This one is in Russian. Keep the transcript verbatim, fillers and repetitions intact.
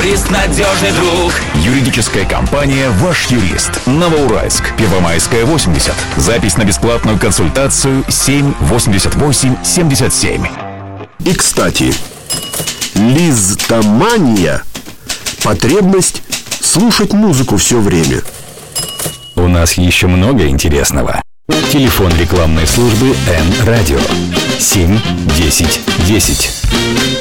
юрист, надежный друг. Юридическая компания «Ваш юрист». Новоуральск, Первомайская, восемьдесят. Запись на бесплатную консультацию семь восемьдесят восемь семьдесят семь. И, кстати, лизтомания – потребность слушать музыку все время. У нас еще много интересного. Телефон рекламной службы Н-Радио семь десять десять.